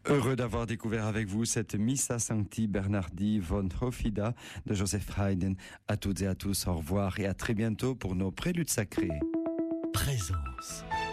Heureux d'avoir découvert avec vous cette Missa Sancti Bernardi von Hofida de Joseph Haydn. À toutes et à tous, au revoir et à très bientôt pour nos préludes sacrés. Présence.